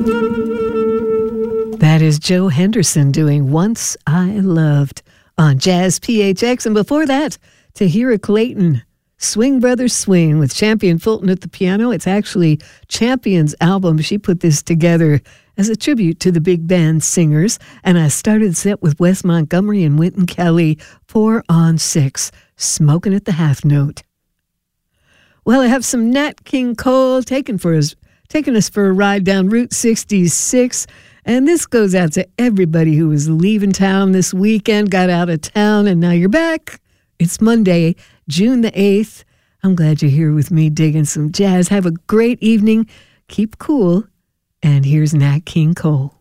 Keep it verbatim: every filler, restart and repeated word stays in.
That is Joe Henderson doing Once I Loved on Jazz P H X. And before that, Tahira Clayton, Swing Brothers Swing with Champion Fulton at the piano. It's actually Champion's album. She put this together as a tribute to the big band singers. And I started the set with Wes Montgomery and Wynton Kelly, Four on Six, Smoking at the Half Note. Well, I have some Nat King Cole taking, for us, taking us for a ride down Route sixty-six. And this goes out to everybody who was leaving town this weekend, got out of town, and now you're back. It's Monday, June the eighth. I'm glad you're here with me digging some jazz. Have a great evening. Keep cool. And here's Nat King Cole.